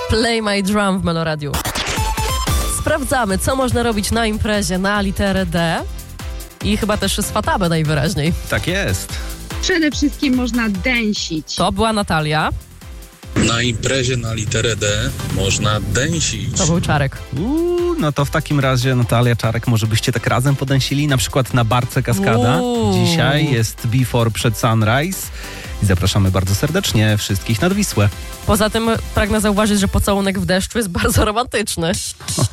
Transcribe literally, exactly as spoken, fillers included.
Play My Drum w Meloradiu. Sprawdzamy, co można robić na imprezie na literę D i chyba też z Fatabę najwyraźniej. Tak jest. Przede wszystkim można dęsić. To była Natalia. Na imprezie na literę D można dęsić. To był Czarek. Uuu, no to w takim razie Natalia, Czarek, może byście tak razem podęsili, na przykład na barce Kaskada. Uuu. Dzisiaj jest Before przed Sunrise i zapraszamy bardzo serdecznie wszystkich nad Wisłę. Poza tym pragnę zauważyć, że pocałunek w deszczu jest bardzo romantyczny.